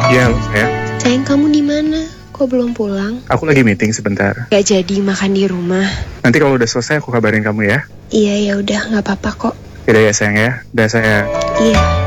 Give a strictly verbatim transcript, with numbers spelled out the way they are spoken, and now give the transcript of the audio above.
Iya, ya. Sayang, kamu di mana? Kok belum pulang? Aku lagi meeting sebentar. Gak jadi makan di rumah. Nanti kalau udah selesai aku kabarin kamu ya. Iya, ya udah, nggak apa-apa kok. Yaudah ya sayang ya. Udah saya. Iya.